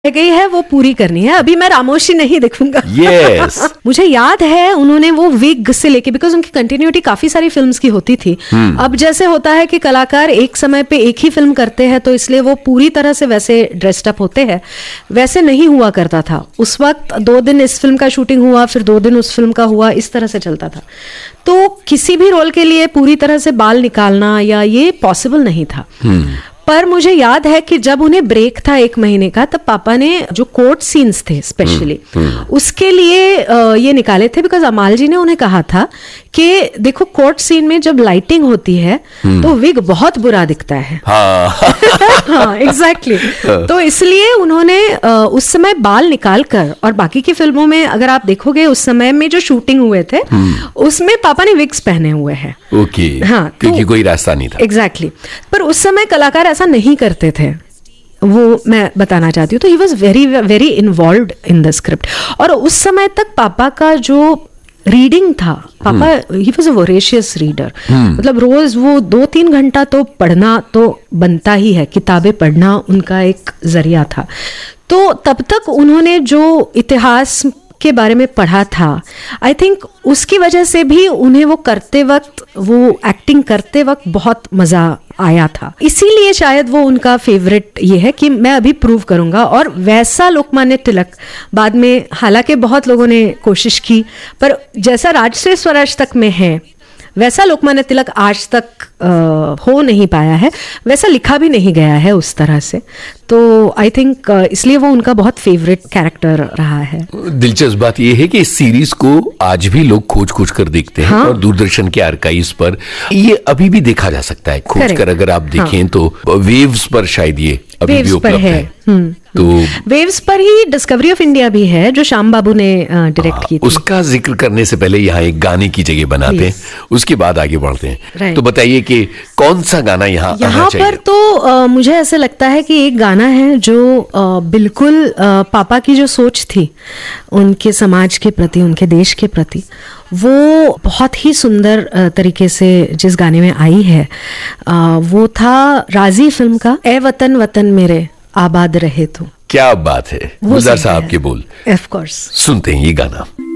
गई है वो पूरी करनी है। अभी मैं रामोशी नहीं दिखूंगा। Yes. मुझे याद है उन्होंने वो विग से लेके, बिकॉज उनकी कंटिन्यूटी काफी सारी फिल्म्स की होती थी। अब जैसे होता है कि कलाकार एक समय पे एक ही फिल्म करते हैं तो इसलिए वो पूरी तरह से वैसे ड्रेस्ड अप होते हैं, वैसे नहीं हुआ करता था। उस वक्त 2 दिन इस फिल्म का शूटिंग हुआ, फिर 2 दिन उस फिल्म का हुआ, इस तरह से चलता था। तो किसी भी रोल के लिए पूरी तरह से बाल निकालना या ये पॉसिबल नहीं था। पर मुझे याद है कि जब उन्हें ब्रेक था 1 महीने का, तब पापा ने जो कोर्ट सीन्स थे स्पेशली उसके लिए ये निकाले थे, बिकॉज अमाल जी ने उन्हें कहा था कि देखो कोर्ट सीन में जब लाइटिंग होती है तो विग बहुत बुरा दिखता है। हाँ एग्जैक्टली। तो इसलिए उन्होंने उस समय बाल निकाल कर, और बाकी की फिल्मों में अगर आप देखोगे उस समय में जो शूटिंग हुए थे उसमें पापा ने विग्स पहने हुए हैं। ओके। हाँ, क्योंकि कोई रास्ता नहीं था। एग्जैक्टली। पर उस समय कलाकार ऐसा नहीं करते थे, वो मैं बताना चाहती हूँ। तो he was very very involved in the script. और उस समय तक पापा का जो रीडिंग था, पापा he was a voracious reader. मतलब रोज वो 2-3 घंटा तो पढ़ना तो बनता ही है, किताबें पढ़ना उनका एक जरिया था। तो तब तक उन्होंने जो इतिहास के बारे में पढ़ा था, आई थिंक उसकी वजह से भी उन्हें वो करते वक्त, वो एक्टिंग करते वक्त बहुत मजा आया था। इसीलिए शायद वो उनका फेवरेट ये है कि मैं अभी प्रूव करूंगा। और वैसा लोकमान्य तिलक बाद में, हालांकि बहुत लोगों ने कोशिश की, पर जैसा राजश्री स्वराज तक में है वैसा लोकमान्य तिलक आज तक हो नहीं पाया है, वैसा लिखा भी नहीं गया है उस तरह से। तो आई थिंक इसलिए वो उनका बहुत फेवरेट कैरेक्टर रहा है। दिलचस्प बात यह है कि इस सीरीज को आज भी लोग खोज खोज कर देखते हैं। हाँ? और दूरदर्शन के आर्काइव्स पर ये अभी भी देखा जा सकता है खोज कर। अगर आप देखें हाँ। तो वेव्स पर शायद ये अभी भी उपलब्ध है। तो वेव्स पर ही डिस्कवरी ऑफ इंडिया भी है जो श्याम बाबू ने डायरेक्ट की थी। उसका जिक्र करने से पहले यहाँ एक गाने की जगह बनाते हैं, उसके बाद आगे बढ़ते हैं। तो बताइए कि कौन सा गाना यहाँ पर तो मुझे ऐसे लगता है कि एक गाना है जो बिल्कुल पापा की जो सोच थी उनके समाज के प्रति, उनके देश के प्रति, वो बहुत ही सुंदर तरीके से जिस गाने में आई है वो था राजी फिल्म का ए वतन वतन मेरे आबाद रहे तू। क्या बात है, गुलजार साहब के बोल। ऑफ कोर्स सुनते हैं ये गाना।